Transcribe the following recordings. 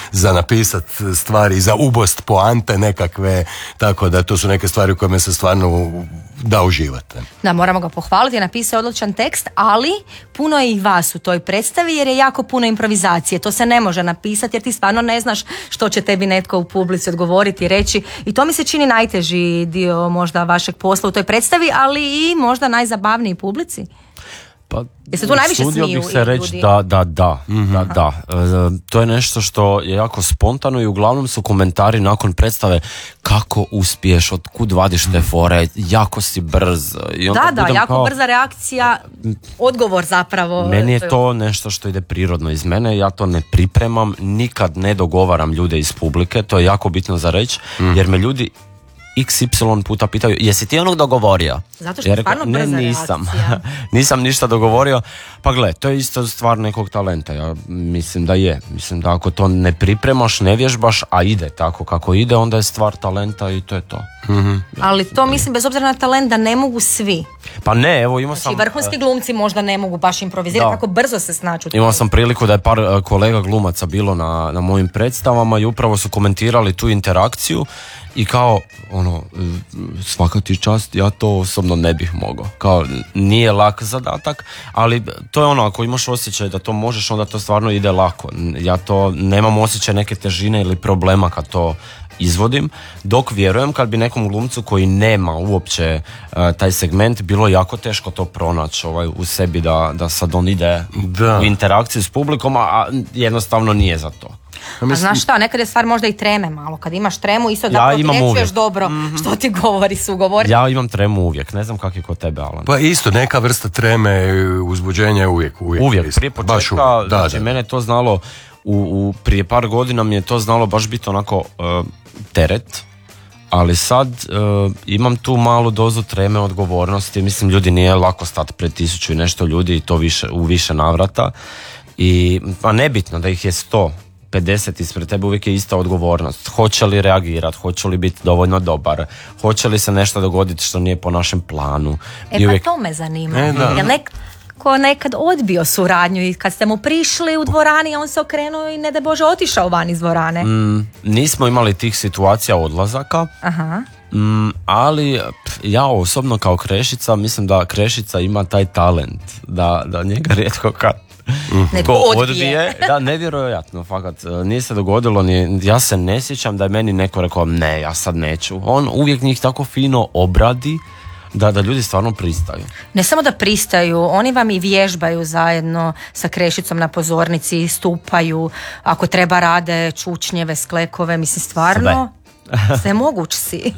za napisat stvari, za ubost poante nekakve, tako da to su neke stvari u kojima se stvarno da uživati. Da, moramo ga pohvaliti, napisao je odličan tekst, ali puno je i vas u toj predstavi jer je jako puno improvizacije. To se ne može napisati jer ti stvarno ne znaš što će tebi netko u publici odgovoriti i reći. I to mi se čini najteži dio možda vašeg posla u toj predstavi, ali i možda najzabavniji publici. Pa, jeste tu najviše smiju? Sudio bih se reći da. To je nešto što je jako spontano i uglavnom su komentari nakon predstave kako uspiješ, od kud vadiš te fore, jako si brz. I onda da, jako brza reakcija, odgovor zapravo. Meni je to nešto što ide prirodno iz mene, ja to ne pripremam, nikad ne dogovaram ljude iz publike, to je jako bitno za reći, jer me ljudi XY puta pitaju, jesi ti onog dogovorio? Zato što je stvarno brza reakcija. Nisam ništa dogovorio. Pa gle, to je isto stvar nekog talenta. Ja mislim da je. Mislim da ako to ne pripremaš, ne vježbaš, a ide tako kako ide, onda je stvar talenta i to je to. Mm-hmm. Ali to mislim, bez obzira na talent, da ne mogu svi. Pa ne, evo imao sam... vrhunski glumci možda ne mogu baš improvizirati, kako brzo se snađu. Imao sam priliku da je par kolega glumaca bilo na mojim predstavama i upravo su komentirali tu interakciju i kao, svaka ti čast, ja to osobno ne bih mogao. Kao, nije lak zadatak, ali to je ako imaš osjećaj da to možeš, onda to stvarno ide lako. Ja to nemam osjećaj neke težine ili problema kad to izvodim, dok vjerujem kad bi nekom glumcu koji nema uopće taj segment bilo jako teško to pronaći u sebi da sad on ide u interakciju s publikom, a jednostavno nije za to. A znaš šta, nekad je stvar možda i treme malo. Kad imaš tremu, isto da ti ne čuješ dobro što ti govori sugovor. Ja imam tremu uvijek, ne znam kak je kod tebe, Alan. Pa isto, neka vrsta treme, uzbuđenja je uvijek. Prije početka, znači mene to znalo, prije par godina mi je to znalo baš biti onako teret, ali sad imam tu malu dozu treme, odgovornosti. Mislim, ljudi nije lako stati pred 1000 i nešto ljudi i to u više navrata. Pa nebitno da ih je 150 ispred tebe, uvijek je ista odgovornost. Hoće li reagirati, hoće li biti dovoljno dobar, hoće li se nešto dogoditi što nije po našem planu. Pa to me zanima. Jel neko nekad odbio suradnju i kad ste mu prišli u dvorani, on se okrenuo i ne da Bože otišao van iz dvorane? Nismo imali tih situacija odlazaka. Aha. Ali ja osobno kao Krešica mislim da Krešica ima taj talent da njega rijetko kad neko odbije. Da, nevjerojatno, fakat nije se dogodilo, ja se ne sjećam da je meni neko rekao ne, ja sad neću. On uvijek njih tako fino obradi da ljudi stvarno pristaju. Ne samo da pristaju, oni vam i vježbaju zajedno sa Krešicom na pozornici, stupaju, ako treba rade čučnjeve, sklekove, mislim stvarno... Sve moguć si.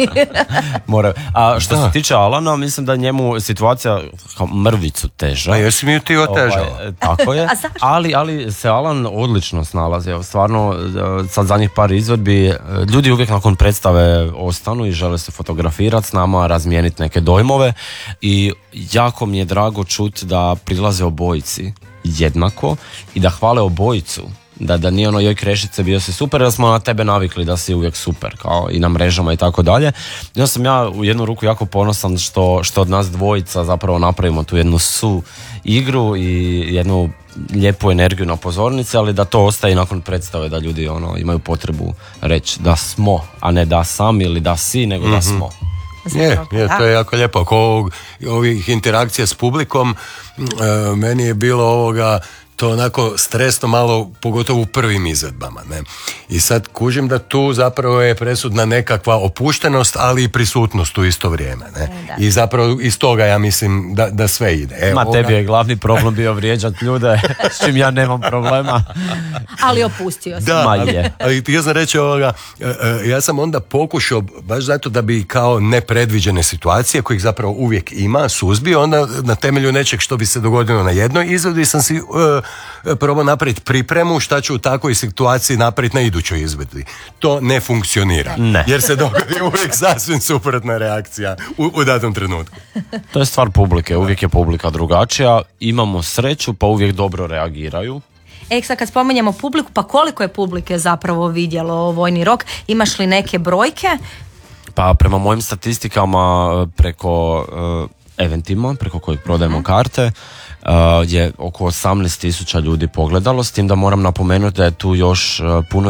A što se tiče Alana, mislim da njemu situacija kao mrvicu teža. A jesi mi ti otežao? Tako je. Ali se Alan odlično snalazi. Stvarno, sad zadnjih par izvedbi, ljudi uvijek nakon predstave ostanu i žele se fotografirati s nama, razmijeniti neke dojmove i jako mi je drago čuti da prilaze obojici jednako i da hvale obojicu. Da nije joj Krešice bio si super, da smo na tebe navikli da si uvijek super, kao i na mrežama i tako dalje. Ja sam u jednu ruku jako ponosan što od nas dvojica zapravo napravimo tu jednu igru i jednu lijepu energiju na pozornici, ali da to ostaje nakon predstave, da ljudi imaju potrebu reći da smo, a ne da sam ili da si, nego da smo. To je jako lijepo. Oko ovih interakcija s publikom, meni je bilo to onako stresno malo, pogotovo u prvim izvedbama, ne? I sad kužim da tu zapravo je presudna nekakva opuštenost, ali i prisutnost u isto vrijeme, ne? I zapravo iz toga ja mislim da sve ide. Tebi je glavni problem bio vrijeđati ljude, s čim ja nemam problema. Ali opustio sam. Ali ti ja sam reći ja sam onda pokušao, baš zato da bi kao nepredviđene situacije, kojih zapravo uvijek ima, suzbio, onda na temelju nečeg što bi se dogodilo na jednoj izvedbi sam si probao napraviti pripremu šta ću u takvoj situaciji napraviti na idućoj izvedbi. To ne funkcionira. Jer se dogodi uvijek sasvim suprotna reakcija u datom trenutku. To je stvar publike, uvijek je publika drugačija, imamo sreću pa uvijek dobro reagiraju. Sad kad spominjemo publiku, pa koliko je publike zapravo vidjelo Vojni rok? Imaš li neke brojke? Pa prema mojim statistikama preko eventima, preko kojih prodajemo karte, je oko 18,000 ljudi pogledalo, s tim da moram napomenuti da je tu još puno